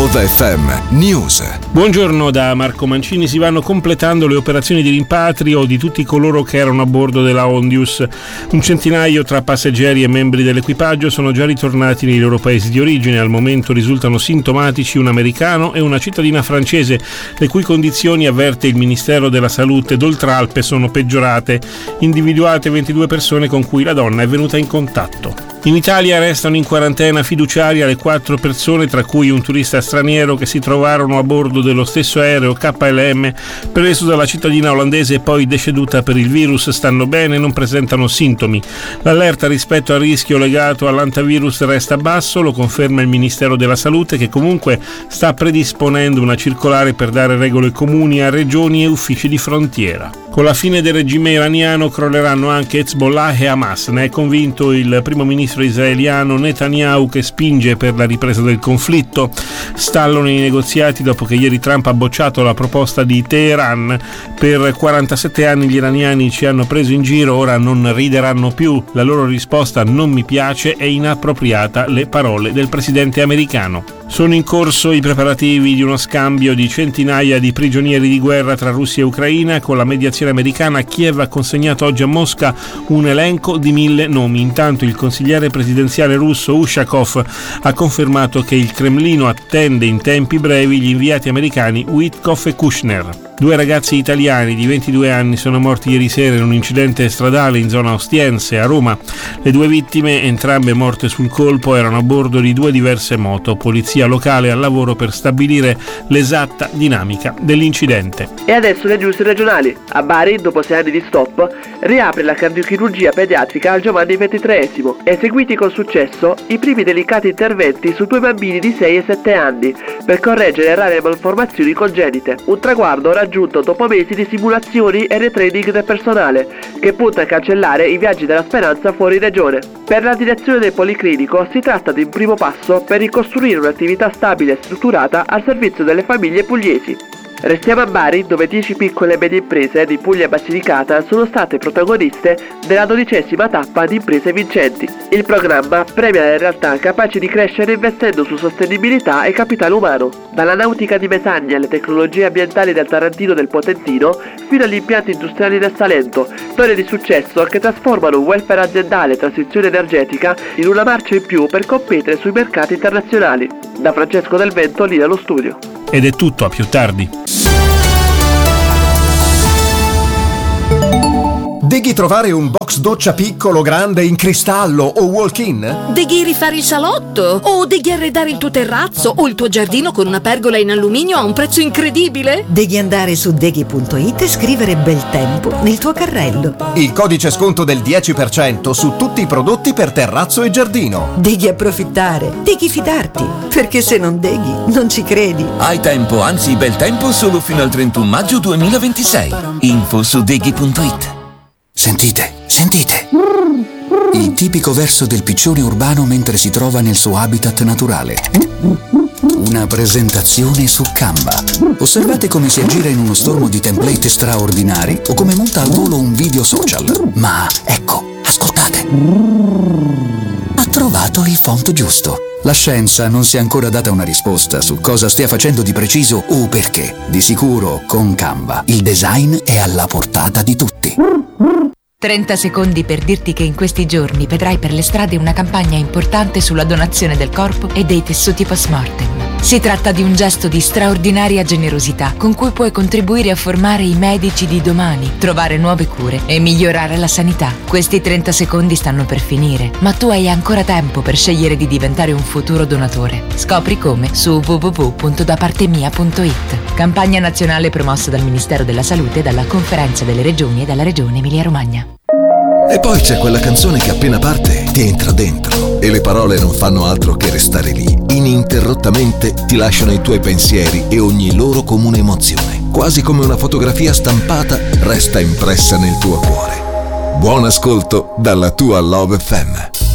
Love FM News. Buongiorno da Marco Mancini. Si vanno completando le operazioni di rimpatrio di tutti coloro che erano a bordo della Ondius. Un centinaio tra passeggeri e membri dell'equipaggio sono già ritornati nei loro paesi di origine. Al momento risultano sintomatici un americano e una cittadina francese, le cui condizioni, avverte il Ministero della Salute d'Oltralpe, sono peggiorate. Individuate 22 persone con cui la donna è venuta in contatto. In Italia restano in quarantena fiduciaria le 4 persone, tra cui un turista straniero, che si trovarono a bordo dello stesso aereo KLM preso dalla cittadina olandese e poi deceduta per il virus. Stanno bene e non presentano sintomi. L'allerta rispetto al rischio legato all'antivirus resta basso, lo conferma il Ministero della Salute, che comunque sta predisponendo una circolare per dare regole comuni a regioni e uffici di frontiera. Con la fine del regime iraniano crolleranno anche Hezbollah e Hamas, ne è convinto il primo ministro israeliano Netanyahu, che spinge per la ripresa del conflitto. Stallano i negoziati dopo che ieri Trump ha bocciato la proposta di Teheran. Per 47 anni gli iraniani ci hanno preso in giro, ora non rideranno più. La loro risposta: non mi piace, è inappropriata, le parole del presidente americano. Sono in corso i preparativi di uno scambio di centinaia di prigionieri di guerra tra Russia e Ucraina. Con la mediazione americana, Kiev ha consegnato oggi a Mosca un elenco di 1000 nomi. Intanto il consigliere presidenziale russo Ushakov ha confermato che il Cremlino attende in tempi brevi gli inviati americani Witkoff e Kushner. 2 ragazzi italiani di 22 anni sono morti ieri sera in un incidente stradale in zona Ostiense, a Roma. Le 2 vittime, entrambe morte sul colpo, erano a bordo di 2 diverse moto. Polizia locale al lavoro per stabilire l'esatta dinamica dell'incidente. E adesso le news regionali. A Bari, dopo 6 anni di stop, riapre la cardiochirurgia pediatrica al Giovanni XXIII. Eseguiti con successo i primi delicati interventi su 2 bambini di 6 e 7 anni per correggere rare malformazioni congenite. Un traguardo raggiunto dopo mesi di simulazioni e retraining del personale, che punta a cancellare i viaggi della speranza fuori regione. Per la direzione del Policlinico si tratta di un primo passo per ricostruire un'attività stabile e strutturata al servizio delle famiglie pugliesi. Restiamo a Bari, dove 10 piccole e medie imprese di Puglia e Basilicata sono state protagoniste della 12ª tappa di Imprese Vincenti. Il programma premia le realtà capaci di crescere investendo su sostenibilità e capitale umano. Dalla nautica di Mesagna alle tecnologie ambientali del Tarantino del Potentino fino agli impianti industriali del Salento, storie di successo che trasformano un welfare aziendale e transizione energetica in una marcia in più per competere sui mercati internazionali. Da Francesco Del Vento, lì dallo studio. Ed è tutto, a più tardi. Devi trovare un box doccia piccolo, grande, in cristallo o walk-in? Devi rifare il salotto? O devi arredare il tuo terrazzo o il tuo giardino con una pergola in alluminio a un prezzo incredibile? Devi andare su deghi.it e scrivere bel tempo nel tuo carrello. Il codice sconto del 10% su tutti i prodotti per terrazzo e giardino. Devi approfittare, devi fidarti, perché se non deghi non ci credi. Hai tempo, anzi bel tempo, solo fino al 31 maggio 2026. Info su deghi.it. Sentite. Il tipico verso del piccione urbano mentre si trova nel suo habitat naturale. Una presentazione su Canva. Osservate come si aggira in uno stormo di template straordinari o come monta al volo un video social. Ma ecco, ascoltate. Ha trovato il font giusto. La scienza non si è ancora data una risposta su cosa stia facendo di preciso o perché. Di sicuro, con Canva, il design è alla portata di tutti. 30 secondi per dirti che in questi giorni vedrai per le strade una campagna importante sulla donazione del corpo e dei tessuti post-mortem. Si tratta di un gesto di straordinaria generosità con cui puoi contribuire a formare i medici di domani, trovare nuove cure e migliorare la sanità. Questi 30 secondi stanno per finire, ma tu hai ancora tempo per scegliere di diventare un futuro donatore. Scopri come su www.dapartemia.it. Campagna nazionale promossa dal Ministero della Salute, dalla Conferenza delle Regioni e dalla Regione Emilia-Romagna. E poi c'è quella canzone che appena parte ti entra dentro e le parole non fanno altro che restare lì. Ininterrottamente ti lasciano i tuoi pensieri e ogni loro comune emozione. Quasi come una fotografia stampata resta impressa nel tuo cuore. Buon ascolto dalla tua Love FM.